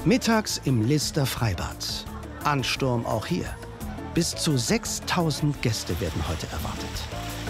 Mittags im Lister Freibad. Ansturm auch hier. Bis zu 6000 Gäste werden heute erwartet.